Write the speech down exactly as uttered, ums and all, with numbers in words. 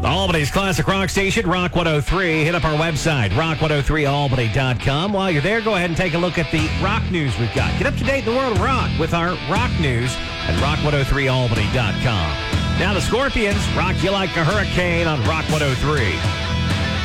Albany's classic rock station, Rock one oh three. Hit up our website, rock one oh three albany dot com. While you're there, go ahead and take a look at the rock news we've got. Get up to date in the world of rock with our rock news at rock one oh three albany dot com. Now the Scorpions rock you like a hurricane on Rock one oh three.